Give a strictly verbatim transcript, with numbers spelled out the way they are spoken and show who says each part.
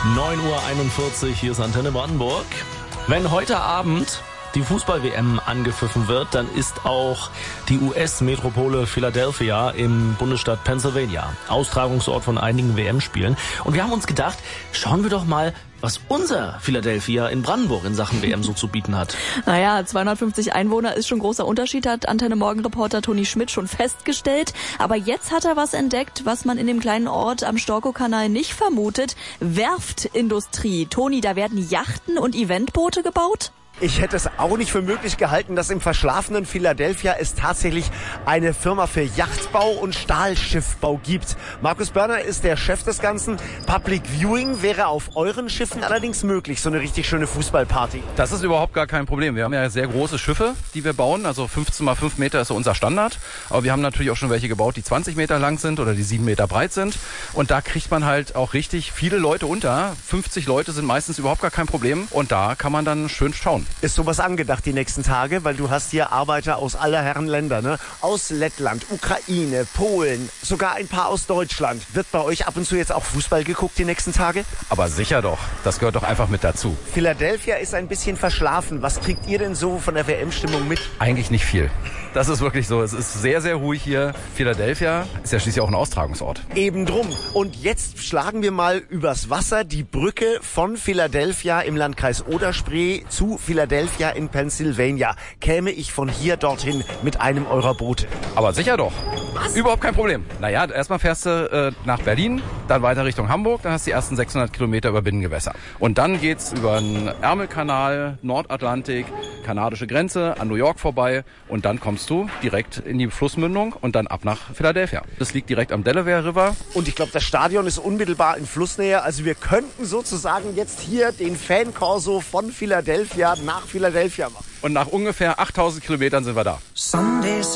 Speaker 1: neun Uhr einundvierzig, hier ist Antenne Brandenburg. Wenn heute Abend die Fußball-W M angepfiffen wird, dann ist auch die U S-Metropole Philadelphia im Bundesstaat Pennsylvania Austragungsort von einigen W M-Spielen. Und wir haben uns gedacht, schauen wir doch mal, was unser Philadelphia in Brandenburg in Sachen W M so zu bieten hat.
Speaker 2: Naja, zweihundertfünfzig Einwohner ist schon großer Unterschied, hat Antenne-Morgen-Reporter Toni Schmidt schon festgestellt. Aber jetzt hat er was entdeckt, was man in dem kleinen Ort am Storkow-Kanal nicht vermutet. Werftindustrie. Toni, da werden Yachten und Eventboote gebaut?
Speaker 3: Ich hätte es auch nicht für möglich gehalten, dass im verschlafenen Philadelphia es tatsächlich eine Firma für Yachtbau und Stahlschiffbau gibt. Markus Börner ist der Chef des Ganzen. Public Viewing wäre auf euren Schiffen allerdings möglich, so eine richtig schöne Fußballparty.
Speaker 4: Das ist überhaupt gar kein Problem. Wir haben ja sehr große Schiffe, die wir bauen. Also fünfzehn mal fünf Meter ist so unser Standard. Aber wir haben natürlich auch schon welche gebaut, die zwanzig Meter lang sind oder die sieben Meter breit sind. Und da kriegt man halt auch richtig viele Leute unter. fünfzig Leute sind meistens überhaupt gar kein Problem. Und da kann man dann schön schauen.
Speaker 3: Ist sowas angedacht die nächsten Tage? Weil du hast hier Arbeiter aus aller Herren Länder, ne? Aus Lettland, Ukraine, Polen, sogar ein paar aus Deutschland. Wird bei euch ab und zu jetzt auch Fußball geguckt die nächsten Tage?
Speaker 4: Aber sicher doch. Das gehört doch einfach mit dazu.
Speaker 3: Philadelphia ist ein bisschen verschlafen. Was kriegt ihr denn so von der W M-Stimmung mit?
Speaker 4: Eigentlich nicht viel. Das ist wirklich so. Es ist sehr, sehr ruhig hier. Philadelphia ist ja schließlich auch ein Austragungsort.
Speaker 3: Eben drum. Und jetzt schlagen wir mal übers Wasser die Brücke von Philadelphia im Landkreis Oder-Spree zu Philadelphia in Pennsylvania. Käme ich von hier dorthin mit einem eurer Boote?
Speaker 4: Aber sicher doch.
Speaker 3: Was?
Speaker 4: Überhaupt kein Problem. Naja, erstmal fährst du äh, nach Berlin, dann weiter Richtung Hamburg, dann hast du die ersten sechshundert Kilometer über Binnengewässer. Und dann geht's über den Ärmelkanal, Nordatlantik, kanadische Grenze, an New York vorbei und dann kommst du direkt in die Flussmündung und dann ab nach Philadelphia. Das liegt direkt am Delaware River.
Speaker 3: Und ich glaube, das Stadion ist unmittelbar in Flussnähe. Also wir könnten sozusagen jetzt hier den Fankorso von Philadelphia nach Philadelphia machen.
Speaker 4: Und nach ungefähr achttausend Kilometern sind wir da.